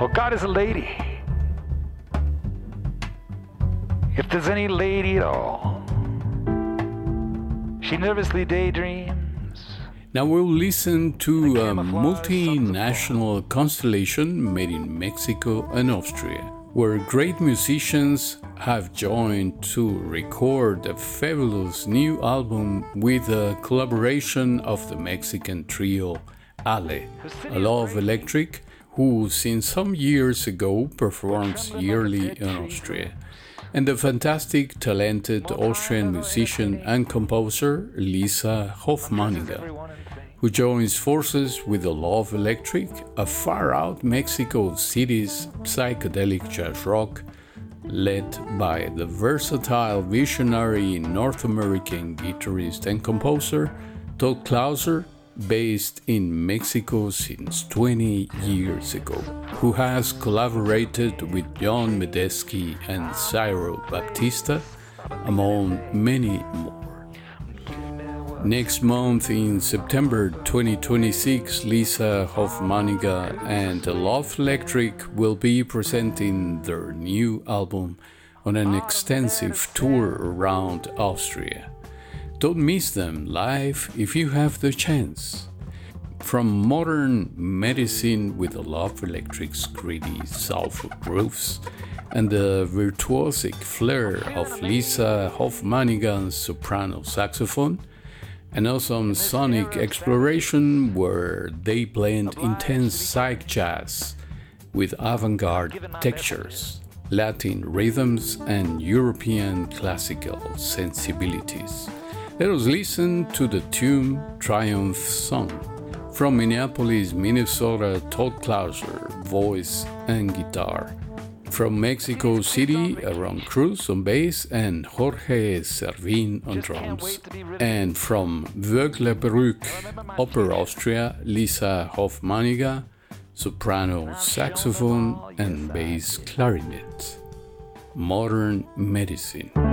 Well, God is a lady. If there's any lady at all, she nervously daydreams. Now we'll listen to a multinational constellation made in Mexico and Austria, where great musicians have joined to record a fabulous new album with a collaboration of the Mexican trio Ale, Love Electric, who since some years ago performs yearly in Austria, and the fantastic, talented Austrian musician and composer Lisa Hofmaniger, who joins forces with the Love Electric, a far-out Mexico City's psychedelic jazz rock, led by the versatile, visionary North American guitarist and composer Todd Clauser, based in Mexico since 20 years ago, who has collaborated with John Medeski and Cyril Baptista, among many more. Next month, in September 2026, Lisa Hofmaniger and Love Electric will be presenting their new album on an extensive tour around Austria. Don't miss them live if you have the chance. From modern medicine with the Love Electric's gritty soulful grooves and the virtuosic flair of Lisa Hofmaniger's soprano saxophone, an awesome sonic exploration where they blend intense psych jazz with avant-garde textures, Latin rhythms, and European classical sensibilities. Let us listen to the tune Triumph Song. From Minneapolis, Minnesota, Todd Clauser, voice and guitar. From Mexico City, Aaron Cruz on bass and Jorge Servin on drums. And from Vöglebrück, Upper Austria, Lisa Hofmaniger, soprano saxophone and bass clarinet. Modern medicine.